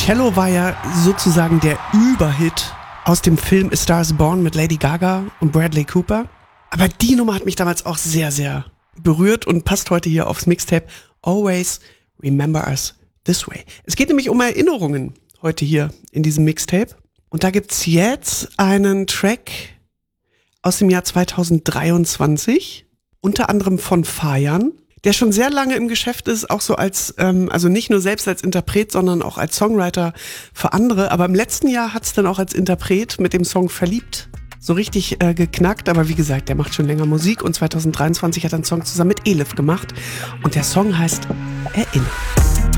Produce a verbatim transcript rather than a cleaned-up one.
Cello war ja sozusagen der Überhit aus dem Film A Star is Born mit Lady Gaga und Bradley Cooper. Aber die Nummer hat mich damals auch sehr, sehr berührt und passt heute hier aufs Mixtape Always Remember Us This Way. Es geht nämlich um Erinnerungen heute hier in diesem Mixtape. Und da gibt's jetzt einen Track aus dem Jahr zweitausenddreiundzwanzig, unter anderem von Fajan, der schon sehr lange im Geschäft ist, auch so als, ähm, also nicht nur selbst als Interpret, sondern auch als Songwriter für andere. Aber im letzten Jahr hat's dann auch als Interpret mit dem Song Verliebt so richtig äh, geknackt. Aber wie gesagt, der macht schon länger Musik und zweitausenddreiundzwanzig hat er einen Song zusammen mit Elif gemacht. Und der Song heißt Erinner.